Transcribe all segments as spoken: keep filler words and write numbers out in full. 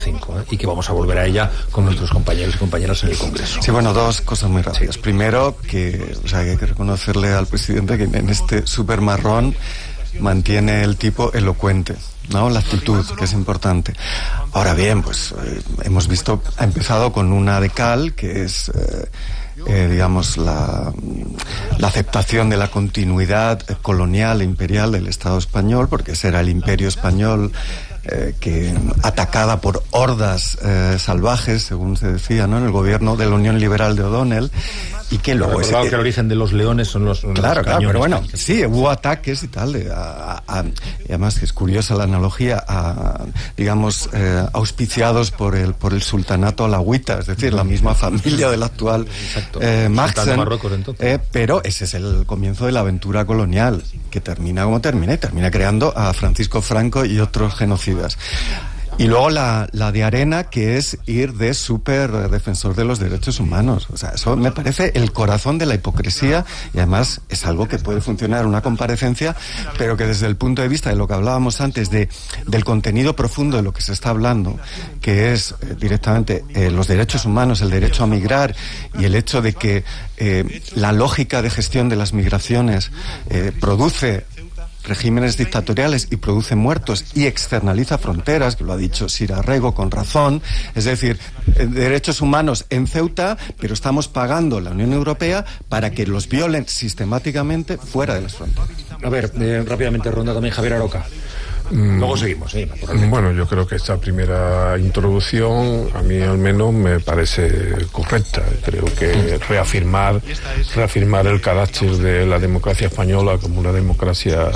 cinco, ¿eh? Y que vamos a volver a ella con nuestros compañeros y compañeras en el Congreso. Sí, bueno, dos cosas muy rápidas. Sí. Primero, que, o sea, que hay que reconocerle al presidente que en este súper marrón mantiene el tipo elocuente, ¿no? La actitud, que es importante. Ahora bien, pues eh, hemos visto, ha empezado con una de cal, que es... Eh, Eh, digamos, la, la aceptación de la continuidad colonial e imperial del Estado español, porque ese era el imperio español eh, que atacada por hordas eh, salvajes, según se decía, ¿no?, en el gobierno de la Unión Liberal de O'Donnell, y que luego... Ese, que el origen de los leones son los, son claro, los claro, pero bueno, que... sí, hubo ataques y tal, de, a, a, y además es curiosa la analogía, a, digamos, eh, auspiciados por el por el sultanato alauita, es decir, la misma familia del actual eh, Maxen, eh, pero ese es el comienzo de la aventura colonial, que termina como termina, y termina creando a Francisco Franco y otros genocidas. Y luego la, la de arena, que es ir de súper defensor de los derechos humanos. O sea, eso me parece el corazón de la hipocresía, y además es algo que puede funcionar en una comparecencia, pero que desde el punto de vista de lo que hablábamos antes, de del contenido profundo de lo que se está hablando, que es eh, directamente eh, los derechos humanos, el derecho a migrar, y el hecho de que eh, la lógica de gestión de las migraciones eh, produce regímenes dictatoriales y produce muertos y externaliza fronteras, que lo ha dicho Sir Arrego con razón, es decir, derechos humanos en Ceuta, pero estamos pagando la Unión Europea para que los violen sistemáticamente fuera de las fronteras. A ver, eh, rápidamente ronda también Javier Aroca. Luego seguimos, sí, bueno, yo creo que esta primera introducción a mí al menos me parece correcta. Creo que reafirmar reafirmar el carácter de la democracia española como una democracia,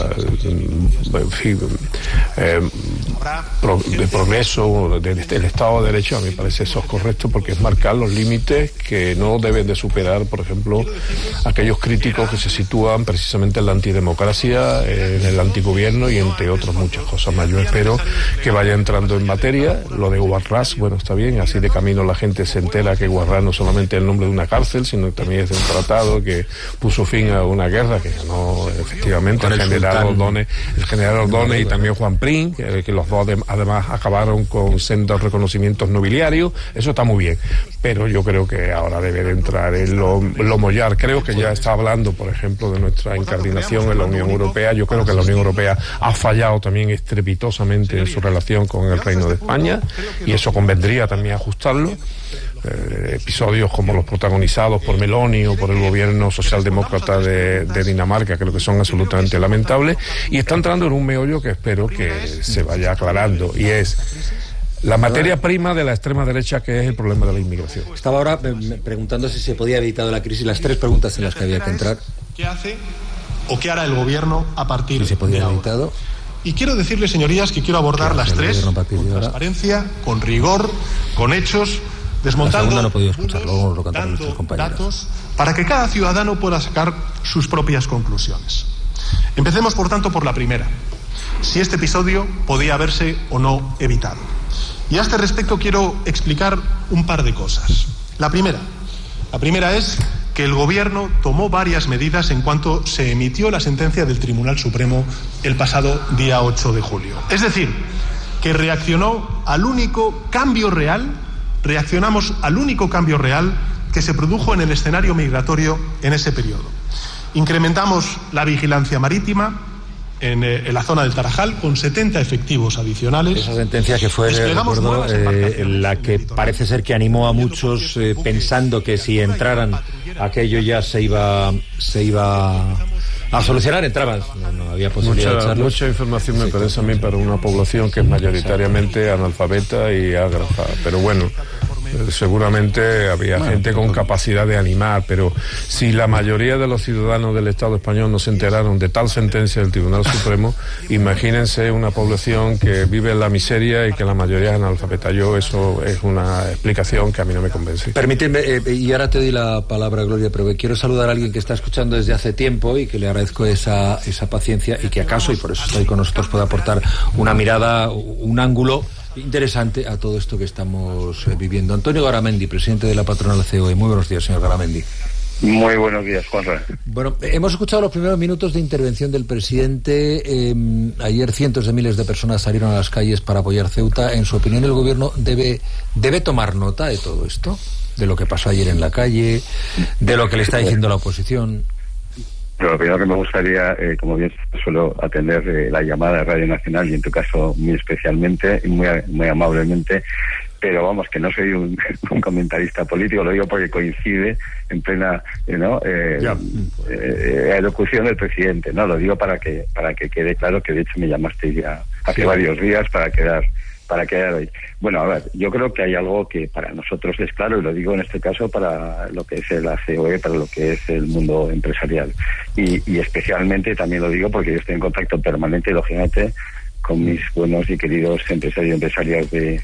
en fin, eh, pro, de progreso, del de, de Estado de Derecho, a mí me parece eso es correcto, porque es marcar los límites que no deben de superar, por ejemplo, aquellos críticos que se sitúan precisamente en la antidemocracia, en el antigobierno y entre otros muchas cosas más. Yo espero que vaya entrando en materia. Lo de Guarrás, bueno, está bien, así de camino la gente se entera que Guarrás no solamente es el nombre de una cárcel, sino que también es de un tratado que puso fin a una guerra que ganó efectivamente el, el general Ordóñez, el general Ordóñez y también Juan Prim, que, que los dos además acabaron con sendos reconocimientos nobiliarios. Eso está muy bien, pero yo creo que ahora debe de entrar en lo, lo mollar. Creo que ya está hablando, por ejemplo, de nuestra incardinación en la Unión Europea. Yo creo que la Unión Europea ha fallado también estrepitosamente en su relación con el Reino de España, y eso convendría también ajustarlo. Eh, episodios como los protagonizados por Meloni o por el gobierno socialdemócrata de, de Dinamarca creo que son absolutamente lamentables, y está entrando en un meollo que espero que se vaya aclarando, y es la materia prima de la extrema derecha, que es el problema de la inmigración. Estaba ahora preguntando si se podía evitar la crisis, las tres preguntas en las que había que entrar. ¿Qué hace o qué hará el gobierno a partir si se podía haber evitado? Y quiero decirles, señorías, que quiero abordar las tres con transparencia, con rigor, con hechos, desmontando no he escucharlo, lo dando datos para que cada ciudadano pueda sacar sus propias conclusiones. Empecemos, por tanto, por la primera: si este episodio podía haberse o no evitado. Y a este respecto quiero explicar un par de cosas. La primera, la primera es que el Gobierno tomó varias medidas en cuanto se emitió la sentencia del Tribunal Supremo el pasado día ocho de julio. Es decir, que reaccionó al único cambio real, reaccionamos al único cambio real que se produjo en el escenario migratorio en ese periodo. Incrementamos la vigilancia marítima en, eh, en la zona del Tarajal con setenta efectivos adicionales. Esa sentencia que fue, recuerdo, eh, la que parece ser que animó a muchos eh, pensando que si entraran aquello ya se iba se iba a solucionar, entraban, no, no había posibilidad mucha, de echarlos. Mucha información me parece a mí para una población que es mayoritariamente analfabeta y agrafada, pero bueno, seguramente había bueno, gente con capacidad de animar, pero si la mayoría de los ciudadanos del Estado español no se enteraron de tal sentencia del Tribunal Supremo, imagínense una población que vive en la miseria y que la mayoría es analfabeta. Yo, eso es una explicación que a mí no me convence. Permíteme, eh, y ahora te doy la palabra, Gloria, pero quiero saludar a alguien que está escuchando desde hace tiempo y que le agradezco esa, esa paciencia, y que acaso, y por eso está ahí con nosotros, puede aportar una mirada, un ángulo interesante a todo esto que estamos eh, viviendo. Antonio Garamendi, presidente de la patronal C O E. Muy buenos días, señor Garamendi. Muy buenos días, Juanra. Bueno, hemos escuchado los primeros minutos de intervención del presidente. Eh, ayer cientos de miles de personas salieron a las calles para apoyar Ceuta. En su opinión, ¿el gobierno debe, debe tomar nota de todo esto? De lo que pasó ayer en la calle, de lo que le está diciendo la oposición. Pero lo primero que me gustaría, eh, como bien suelo atender eh, la llamada de Radio Nacional, y en tu caso muy especialmente y muy, muy amablemente, pero vamos, que no soy un, un comentarista político, lo digo porque coincide en plena ¿no? eh, eh, elocución del presidente, no lo digo para que para que quede claro que de hecho me llamaste ya hace sí. varios días para quedar para quedar hoy. Bueno, a ver, yo creo que hay algo que para nosotros es claro, y lo digo en este caso para lo que es la C O E, para lo que es el mundo empresarial, y, y especialmente también lo digo porque yo estoy en contacto permanente, lógicamente, con mis buenos y queridos empresarios y empresarias de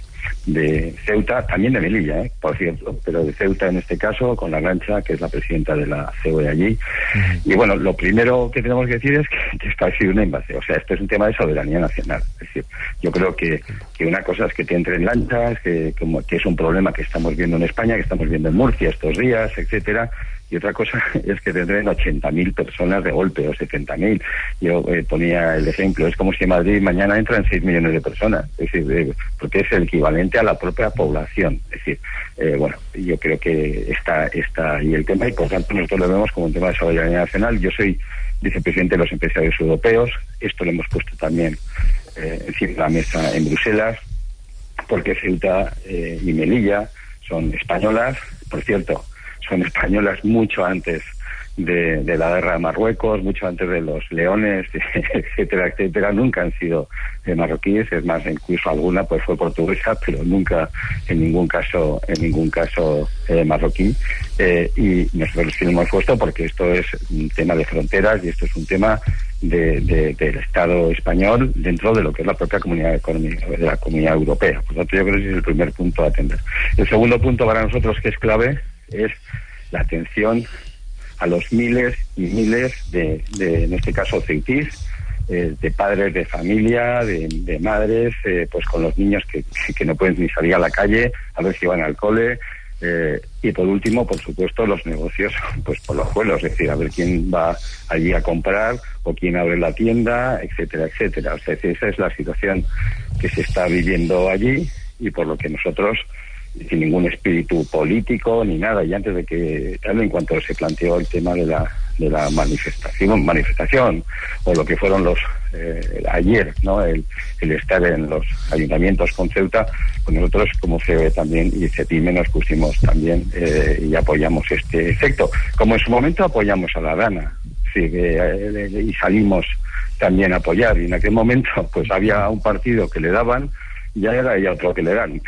de Ceuta, también de Melilla, ¿eh? por cierto, pero de Ceuta en este caso, con la Arantxa, que es la presidenta de la C O E allí. Uh-huh. Y bueno, lo primero que tenemos que decir es que, que esto ha sido un invasión, o sea, esto es un tema de soberanía nacional. Es decir, yo creo que, que una cosa es que te entren lanchas, que, como, que es un problema que estamos viendo en España, que estamos viendo en Murcia estos días, etcétera. Y otra cosa es que tendrán ochenta mil personas de golpe, o setenta mil. Yo eh, ponía el ejemplo, es como si en Madrid mañana entran seis millones de personas, es decir, eh, porque es el equivalente a la propia población. Es decir, eh, bueno, yo creo que está, está ahí el tema, y por tanto nosotros lo vemos como un tema de soberanía nacional. Yo soy vicepresidente de los empresarios europeos, esto lo hemos puesto también eh, encima de la mesa en Bruselas, porque Ceuta eh, y Melilla son españolas, por cierto, son españolas mucho antes de, de la guerra de Marruecos, mucho antes de los leones, etcétera, etcétera. Nunca han sido eh, marroquíes, es más, incluso alguna pues fue portuguesa, pero nunca, en ningún caso, en ningún caso eh, marroquí. Eh, y nosotros lo hemos puesto porque esto es un tema de fronteras y esto es un tema de, de, del Estado español dentro de lo que es la propia comunidad económica de la comunidad europea. Por lo tanto, yo creo que ese es el primer punto a atender. El segundo punto para nosotros que es clave es la atención a los miles y miles de, de en este caso, ceutís, eh, de padres de familia, de, de madres, eh, pues con los niños que, que no pueden ni salir a la calle, a ver si van al cole, eh, y por último, por supuesto, los negocios, pues por los suelos, es decir, a ver quién va allí a comprar o quién abre la tienda, etcétera, etcétera. O sea, esa es la situación que se está viviendo allí, y por lo que nosotros, sin ningún espíritu político ni nada, y antes de que tal, en cuanto se planteó el tema de la de la manifestación manifestación o lo que fueron los eh, ayer, no el, el estar en los ayuntamientos con Ceuta, pues nosotros como C O E también y CEPIME nos pusimos también eh, y apoyamos este efecto, como en su momento apoyamos a la Dana, sí, eh, y salimos también a apoyar, y en aquel momento pues había un partido que le daban, ya era ya otro que le dan.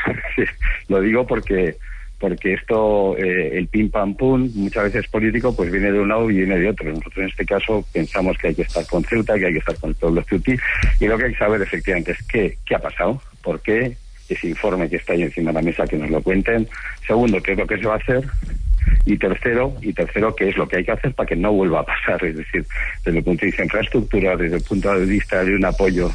Lo digo porque porque esto, eh, el pim pam pum, muchas veces político, pues viene de un lado y viene de otro. Nosotros en este caso pensamos que hay que estar con Ceuta, que hay que estar con el pueblo ceutí, y lo que hay que saber efectivamente es qué, qué ha pasado, por qué, ese informe que está ahí encima de la mesa, que nos lo cuenten. Segundo, qué es lo que se va a hacer. Y tercero, y tercero, qué es lo que hay que hacer para que no vuelva a pasar. Es decir, desde el punto de vista de infraestructura, desde el punto de vista de un apoyo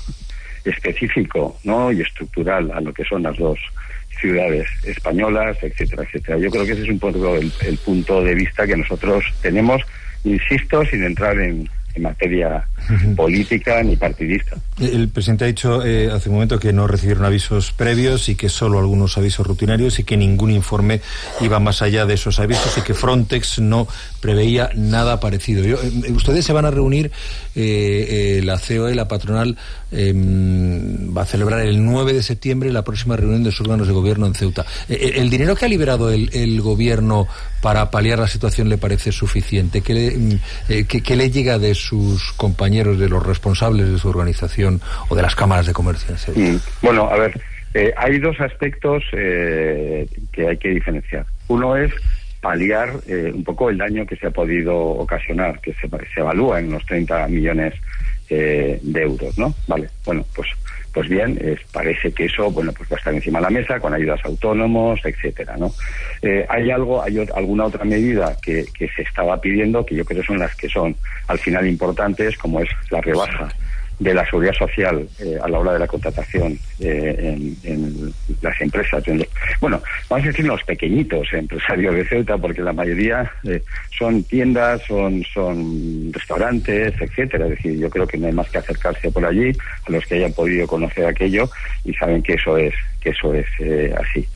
específico, ¿no?, y estructural a lo que son las dos ciudades españolas, etcétera, etcétera. Yo creo que ese es un poco el, el punto de vista que nosotros tenemos, insisto, sin entrar en, en materia política ni partidista. El presidente ha dicho eh, hace un momento que no recibieron avisos previos y que solo algunos avisos rutinarios y que ningún informe iba más allá de esos avisos y que Frontex no preveía nada parecido. Yo, eh, ustedes se van a reunir, eh, eh, la C O E, la patronal, eh, va a celebrar el nueve de septiembre la próxima reunión de sus órganos de gobierno en Ceuta. Eh, ¿El dinero que ha liberado el, el gobierno para paliar la situación le parece suficiente? ¿Qué le, eh, qué, qué le llega de sus compañeros, de los responsables de su organización o de las cámaras de comercio en Ceuta? Mm, bueno, a ver, eh, hay dos aspectos eh, que hay que diferenciar. Uno es paliar eh, un poco el daño que se ha podido ocasionar, que se, se evalúa en unos treinta millones eh, de euros, ¿no? Vale, bueno, pues pues bien, es, parece que eso, bueno, pues va a estar encima de la mesa con ayudas a autónomos, etcétera, ¿no? Eh, hay algo, hay o, alguna otra medida que, que se estaba pidiendo, que yo creo son las que son al final importantes, como es la rebaja de la seguridad social eh, a la hora de la contratación eh, en, en las empresas. En los, bueno, vamos a decir los pequeñitos empresarios de Ceuta, porque la mayoría eh, son tiendas, son, son restaurantes, etcétera. Es decir, yo creo que no hay más que acercarse por allí, a los que hayan podido conocer aquello y saben que eso es que eso es eh, así.